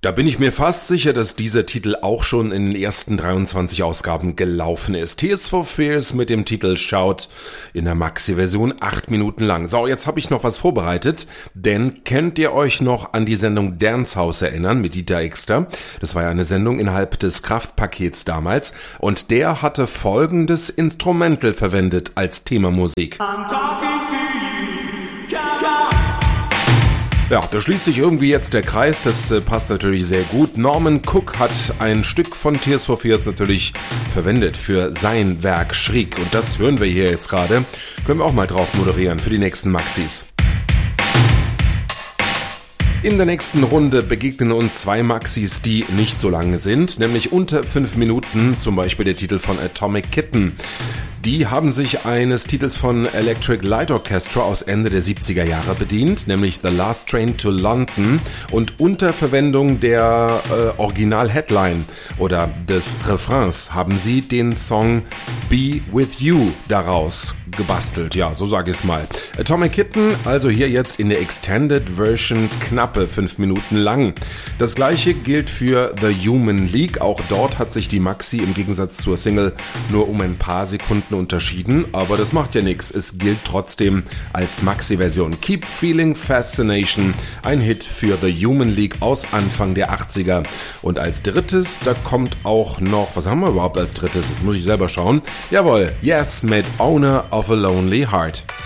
Da bin ich mir fast sicher, dass dieser Titel auch schon in den ersten 23 Ausgaben gelaufen ist. Tears for Fears mit dem Titel Shout in der Maxi-Version 8 Minuten lang. So, jetzt habe ich noch was vorbereitet, denn könnt ihr euch noch an die Sendung Dance House erinnern mit Dieter Exter? Das war ja eine Sendung innerhalb des Kraftpakets damals und der hatte folgendes Instrumental verwendet als Themamusik. Ja, da schließt sich irgendwie jetzt der Kreis, das passt natürlich sehr gut. Norman Cook hat ein Stück von Tears for Fears natürlich verwendet für sein Werk Shriek und das hören wir hier jetzt gerade. Können wir auch mal drauf moderieren für die nächsten Maxis. In der nächsten Runde begegnen uns zwei Maxis, die nicht so lange sind, nämlich unter 5 Minuten, zum Beispiel der Titel von Atomic Kitten. Die haben sich eines Titels von Electric Light Orchestra aus Ende der 70er Jahre bedient, nämlich The Last Train to London, und unter Verwendung der Original-Headline oder des Refrains haben sie den Song Be With You daraus gebastelt. Ja, so sage ich es mal. Atomic Kitten, also hier jetzt in der Extended Version knappe 5 Minuten lang. Das gleiche gilt für The Human League. Auch dort hat sich die Maxi im Gegensatz zur Single nur um ein paar Sekunden unterschieden, aber das macht ja nichts. Es gilt trotzdem als Maxi-Version. Keep Feeling Fascination, ein Hit für The Human League aus Anfang der 80er. Und als drittes, da kommt auch noch, was haben wir überhaupt als drittes? Das muss ich selber schauen. Jawohl, Yes mit Owner of a Lonely Heart.